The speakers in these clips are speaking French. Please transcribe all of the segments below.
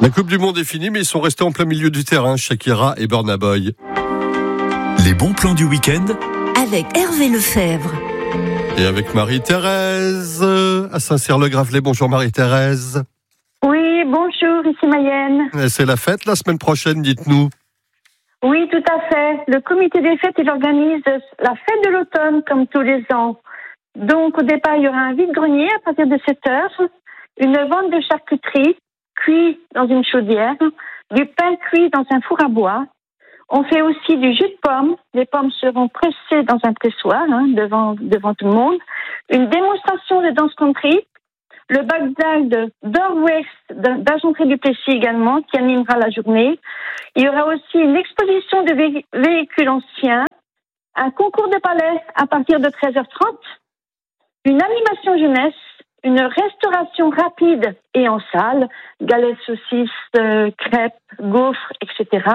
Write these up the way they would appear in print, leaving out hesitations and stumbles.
La Coupe du Monde est finie, mais ils sont restés en plein milieu du terrain, Shakira et Burna Boy. Les bons plans du week-end avec Hervé Lefebvre. Et avec Marie-Thérèse à Saint-Cyr-le-Gravelay. Bonjour Marie-Thérèse. Oui, bonjour, ici Mayenne. C'est la fête la semaine prochaine, dites-nous. Oui, tout à fait. Le comité des fêtes, il organise la fête de l'automne, comme tous les ans. Donc, au départ, il y aura un vide-grenier à partir de 7h, une vente de charcuterie, cuit dans une chaudière, du pain cuit dans un four à bois. On fait aussi du jus de pommes. Les pommes seront pressées dans un pressoir, devant tout le monde. Une démonstration de danse country. Le bac de Nord-Ouest d'Argenterie du Plessis également, qui animera la journée. Il y aura aussi une exposition de véhicules anciens, un concours de palais à partir de 13h30, une animation jeunesse, une restauration rapide et en salle, galettes, saucisses, crêpes, gaufres, etc.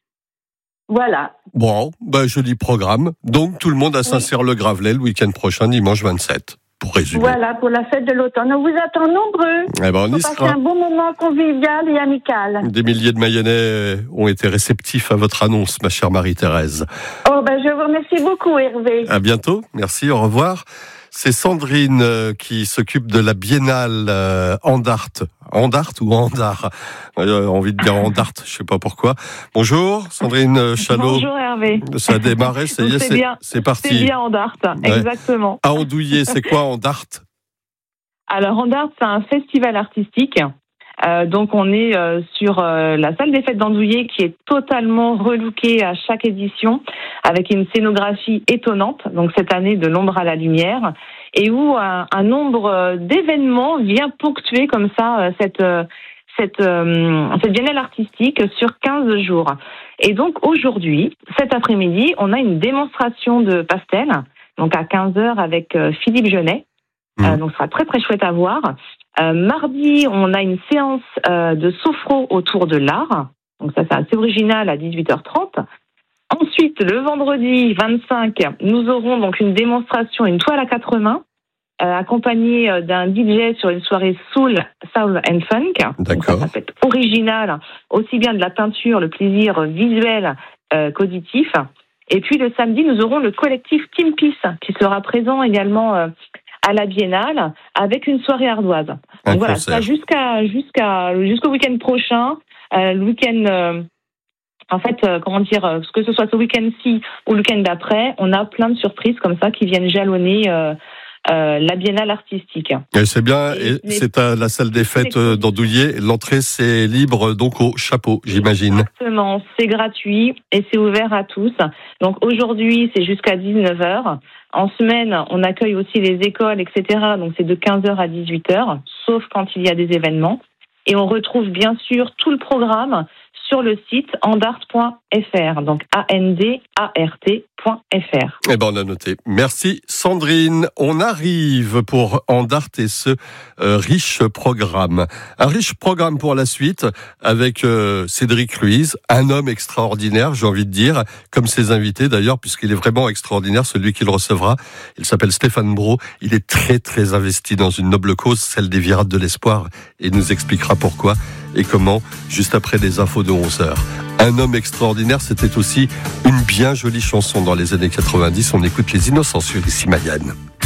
Voilà. Bon, joli programme. Donc, tout le monde à Saint-Cyr-le-Gravelay le week-end prochain, dimanche 27. Pour résumer. Voilà, pour la fête de l'automne. On vous attend nombreux. On y sera. Passer un bon moment convivial et amical. Des milliers de Mayennais ont été réceptifs à votre annonce, ma chère Marie-Thérèse. Je vous remercie beaucoup, Hervé. À bientôt. Merci, au revoir. C'est Sandrine qui s'occupe de la biennale Andart. Andart ou Andart envie de dire Andart, je sais pas pourquoi. Bonjour, Sandrine Chalot. Bonjour Hervé. Ça a démarré, ça y est, c'est parti. C'est bien Andart, exactement. À Andouillé, c'est quoi Andart ? Alors Andart, c'est un festival artistique. Donc on est sur la salle des fêtes d'Andouillé qui est totalement relookée à chaque édition avec une scénographie étonnante, donc cette année de l'ombre à la lumière, et où un nombre d'événements vient ponctuer comme ça cette biennale artistique sur 15 jours. Et donc aujourd'hui, cet après-midi, on a une démonstration de pastel, donc à 15h avec Philippe Genet. Donc ce sera très très chouette à voir. Mardi, on a une séance de sophro autour de l'art. Donc ça, c'est assez original à 18h30. Ensuite, le vendredi 25, nous aurons donc une démonstration, une toile à 4 mains, accompagnée d'un DJ sur une soirée soul and funk. D'accord. Donc ça peut être original, aussi bien de la peinture, le plaisir visuel qu'auditif. Et puis le samedi, nous aurons le collectif Team Peace qui sera présent également à la Biennale avec une soirée ardoise. Donc voilà, ça jusqu'au week-end prochain, le week-end. Que ce soit ce week-end-ci ou le week-end d'après, on a plein de surprises comme ça qui viennent jalonner la Biennale artistique. Et c'est bien, c'est à la salle des fêtes d'Andouillé. L'entrée, c'est libre, donc au chapeau, j'imagine. Exactement, c'est gratuit et c'est ouvert à tous. Donc aujourd'hui, c'est jusqu'à 19h. En semaine, on accueille aussi les écoles, etc. Donc c'est de 15h à 18h, sauf quand il y a des événements. Et on retrouve bien sûr tout le programme sur le site andart.fr, donc andart.fr. On a noté. Merci Sandrine. On arrive pour Andart et ce riche programme. Un riche programme pour la suite avec Cédric Ruiz, un homme extraordinaire, j'ai envie de dire, comme ses invités d'ailleurs, puisqu'il est vraiment extraordinaire, celui qui le recevra. Il s'appelle Stéphane Brault. Il est très très investi dans une noble cause, celle des Virades de l'Espoir, et nous expliquera pourquoi et comment, juste après les infos de 11h. Un homme extraordinaire, c'était aussi une bien jolie chanson dans les années 90. On écoute Les Innocents sur ici Mayenne.